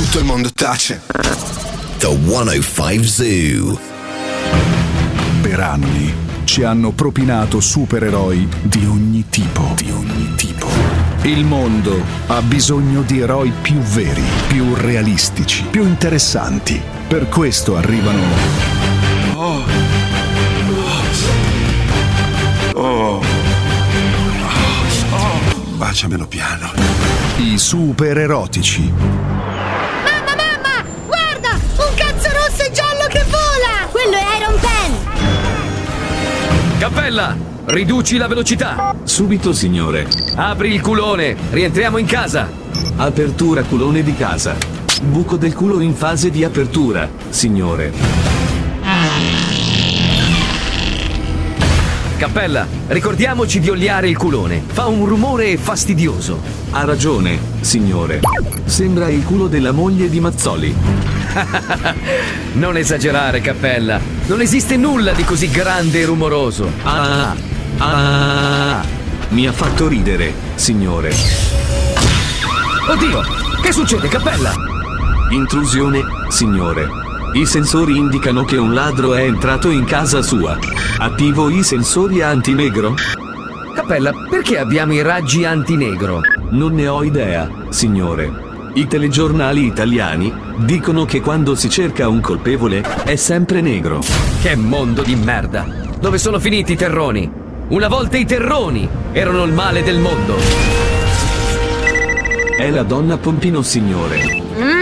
tutto il mondo tace. The 105 Zoo. Per anni ci hanno propinato supereroi di ogni tipo. Il mondo ha bisogno di eroi più veri, più realistici, più interessanti. Per questo arrivano Baciamelo piano. i supererotici. Mamma, guarda! Un cazzo rosso e giallo che vola! Quello è Iron Pen! Cappella, riduci la velocità. Subito, signore. Apri il culone, rientriamo in casa. Apertura culone di casa. Buco del culo in fase di apertura, signore. Cappella, ricordiamoci di oliare il culone. Fa un rumore fastidioso. Ha ragione, signore. Sembra il culo della moglie di Mazzoli. Non esagerare, Cappella. Non esiste nulla di così grande e rumoroso. Mi ha fatto ridere, signore. Oddio, che succede, Cappella? Intrusione, signore. I sensori indicano che un ladro è entrato in casa sua. Attivo i sensori antinegro? Cappella, perché abbiamo i raggi antinegro? Non ne ho idea, signore. I telegiornali italiani dicono che quando si cerca un colpevole è sempre negro. Che mondo di merda! Dove sono finiti i terroni? Una volta i terroni erano il male del mondo. È la donna Pompino, signore.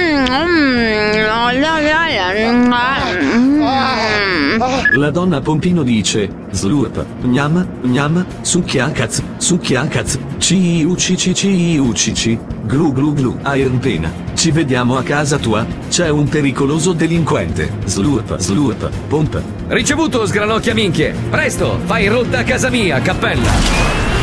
La donna Pompino dice: slurp, gnama, gnama, succhiacaz, ciucci, glu glu glu, Iron Pena. Ci vediamo a casa tua, c'è un pericoloso delinquente. Slurp, pomp. Ricevuto, sgranocchia minchie. Presto, fai rotta a casa mia, Cappella.